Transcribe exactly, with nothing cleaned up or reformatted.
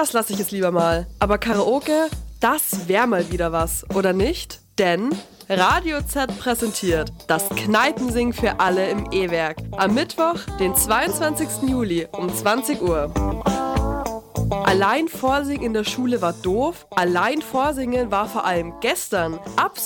das lasse ich jetzt lieber mal. Aber Karaoke, das wäre mal wieder was, oder nicht? Denn Radio Z präsentiert das Kneipensingen für alle im E-Werk am Mittwoch, den zweiundzwanzigsten Juli um zwanzig Uhr. Allein Vorsingen in der Schule war doof, allein Vorsingen war vor allem gestern. Ab